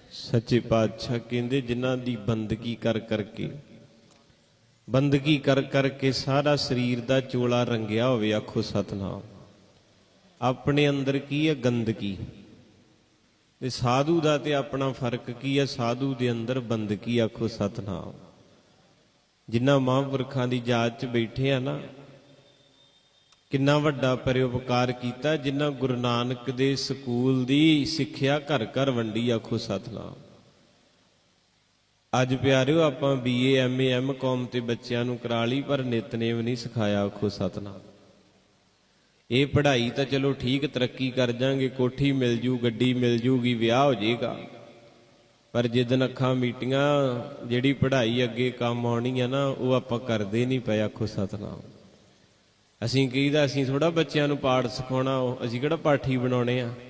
सच्चे पातशाह कहते जिन्हां दी बंदगी कर करके सारा शरीर का चोला रंगिया होवे, आखो सतनाम। अपने अंदर की है गंदगी, ते साधु का ते अपना फर्क की है, साधु के अंदर बंदगी, आखो सतनाम। जिन्हां महापुरखां दी जात च बैठे हैं ना, किन्ना वड्डा परोपकार किया, जिन्हां गुरु नानक दे स्कूल दी सिक्ख्या घर घर वंडी, आखो सतनाम। अज प्यारिओ आपां BA MA M.Com ते बच्चिआं नूं करा ली, पर नितनेम नहीं सिखाया, आखो सतनाम। ये पढ़ाई तो चलो ठीक, तरक्की कर जाएंगे, कोठी मिल जू, गड्डी मिल जूगी, विआह हो जाएगा, पर जिदन अखां मीटियां जिहड़ी पढ़ाई अगे काम आउणी है ना, वो आपां करदे नहीं पए, आखो सतनाम। असीं कहीदा असीं थोड़ा बच्चिआं नूं पाठ सिखाउणा, असीं किहड़ा पाठी बनाउणे आ।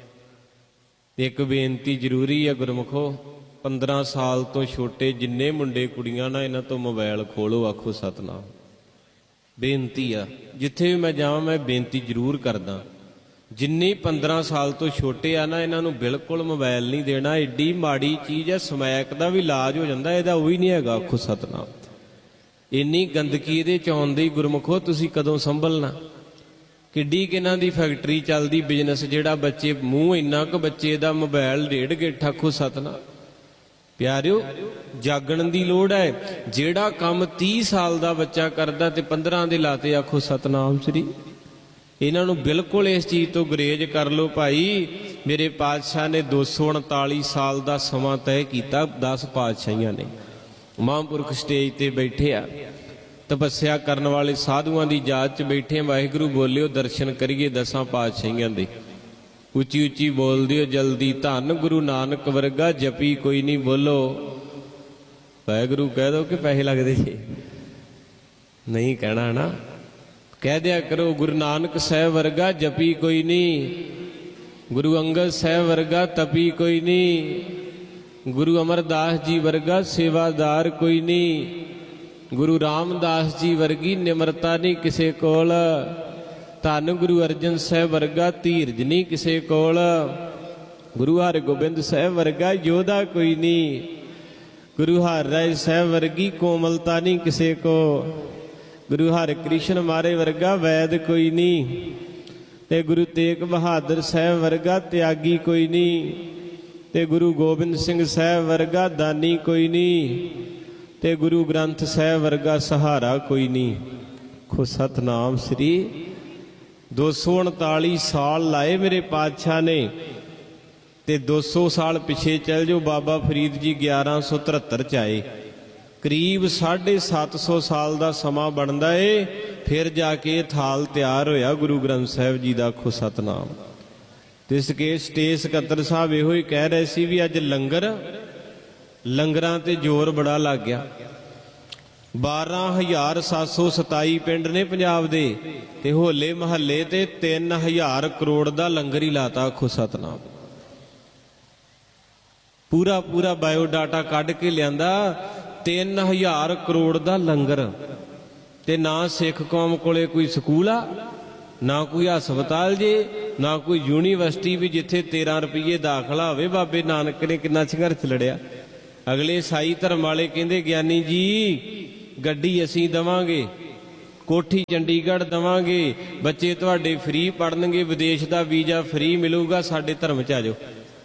एक बेनती जरूरी है गुरमुखो, 15 साल तो छोटे जिन्ने मुंडे कुड़ियां ना, इन्हां तो मोबाइल खोलो, आखो सतनाम। बेनती आ, जिथे भी मैं जावां मैं बेनती जरूर करदा, जिन्नी 15 साल तो छोटे आ ना, इन्हां नूं बिल्कुल मोबाइल नहीं देना। एड्डी माड़ी चीज़ है, समैक दा भी इलाज हो जांदा, इहदा वो ही नहीं हैगा, आखो सतनाम। इन्नी गंदगी इहदे च आउंदी, गुरमुखो तुसीं कदों संभलना। किड्डी किन्हां दी फैक्टरी चलदी, बिजनस जिहड़ा बच्चे मूँह इन्ना क बच्चे दा मोबाइल डेढ़ गिट्ठ, आखो सतनाम। प्यारिओ जागण दी लोड़ है। जिहड़ा काम 30 साल दा बच्चा करदा ते 15 दे लाते, आखो सतनाम श्री। इन्हां नूं बिल्कुल इस चीज़ तो गुरेज कर लो भाई। मेरे पातशाह ने 239 साल दा समां तय कीता, 10 पातशाहियां ने। महापुरख स्टेज ते बैठे आ, तपस्या करन वाले साधुआं दी जात च बैठे। वाहिगुरू बोलिओ, दर्शन करिए 10 पातशाहियां दे। उची उची बोल दिओ जल्दी, धन गुरु नानक वर्गा जपी कोई नहीं, बोलो वाहिगुरू कह दो कि पैसे लगते जी, नहीं कहना ना, कह दिया करो। गुरु नानक साहब वर्गा जपी कोई नहीं, गुरु अंगद साहब वर्गा तपी कोई नहीं, गुरु अमरदास जी वर्गा सेवादार कोई नहीं, गुरु रामदास जी वर्गी निमरता नहीं किसे कोल, धन गुरु अर्जन साहब वर्गा धीरज नहीं किसे कोल, गुरु हरगोबिंद साहब वर्गा योधा कोई नहीं, गुरु हर राय साहब वर्गी कोमलता नहीं किसे को, गुरु हर कृष्ण मारे वर्गा वैद कोई नहीं, ते गुरु तेग बहादुर साहब वर्गा त्यागी कोई नहीं, ते गुरु गोबिंद सिंह साहब वर्गा दानी कोई नहीं, ते गुरु ग्रंथ साहब वर्गा सहारा कोई नहीं। खो सतनाम श्री। 239 साल लाए मेरे पातशाह ने, ते 200 साल पिछे चल जो, बाबा फरीद जी 1173 च आए। करीब 750 साल का समा बनता है, फिर जाके थाल तैयार होया गुरु ग्रंथ साहब जी का। खो सतनाम। तो इस केस स्टेज सकत्तर साहब यो ही कह रहे सी भी अज लंगरां ते जोर बड़ा लग गया। 12,727 पिंड ने पंजाब दे, ते होले महल्ले ते 3,000 करोड़ का लंगर ही लाता। आखो सतनाम। पूरा पूरा बायोडाटा कढ़ के लियांदा, 3,000 करोड़ का लंगर, ते ना सिख कौम कोले कोई स्कूल आ, ना कोई हस्पताल जे, ना कोई यूनीवर्सिटी भी जिथे 13 रुपये दाखला होवे। बाबे नानक ने कितना संघर्ष लड़िया। अगले साई धर्म वाले कहंदे ज्ञानी जी गड्डी असीं दवांगे, कोठी चंडीगढ़ दवांगे, बच्चे तुहाडे फ्री पढ़नगे, विदेश का वीजा फ्री मिलूगा, साडे धर्म च आ जाओ।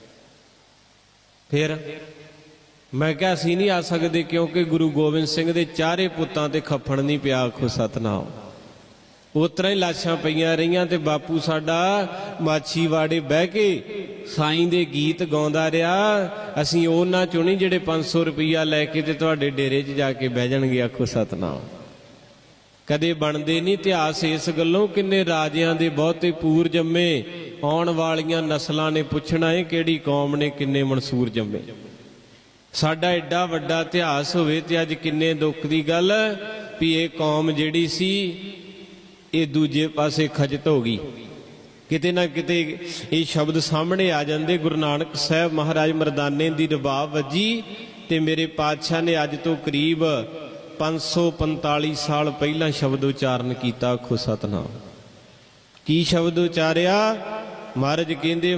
फिर मैं क्या असीं नहीं आ सकते, क्योंकि गुरु गोबिंद सिंह दे 4 पुत्तां ते खप्पण नहीं पिया। आखो सतनाम। उतरा ही लाशां पईयां रहीआं, ते बापू साडा माछीवाड़े बह के साईं दे गीत गाउंदा रहा। असीं उन्हां चों नहीं जिहड़े 500 रुपया लैके ते तुहाडे डेरे 'च जाके बह जाणगे। आखो सतनाम। कदे बनदे नहीं इतिहास इस गल्लों, किन्ने राजियां दे बहुते पूर जम्मे, आउण वालियां नस्लां ने पुछना है किहड़ी कौम ने किन्ने मंसूर जम्मे। साडा एडा वड्डा इतिहास होवे ते अज किन्ने दुख दी गल भी ये कौम जिहड़ी सी ये दूजे पासे खजत हो गई। किते ना किते ये शब्द सामने आ जाते। गुरु नानक साहब महाराज मरदाने की रबाब वजी, ते मेरे पातशाह ने अज तो करीब 545 साल पहला शब्द उच्चारण किया। आखो सतनाम। की शब्द उचारिया? महाराज कहंदे